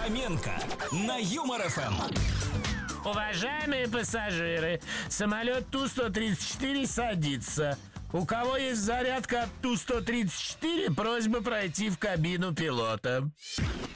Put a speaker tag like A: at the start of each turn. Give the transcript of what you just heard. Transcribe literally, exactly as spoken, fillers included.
A: Фоменко на Юмор эф эм.
B: Уважаемые пассажиры, самолет Ту сто тридцать четыре садится. У кого есть зарядка от Ту сто тридцать четыре, просьба пройти в кабину пилота.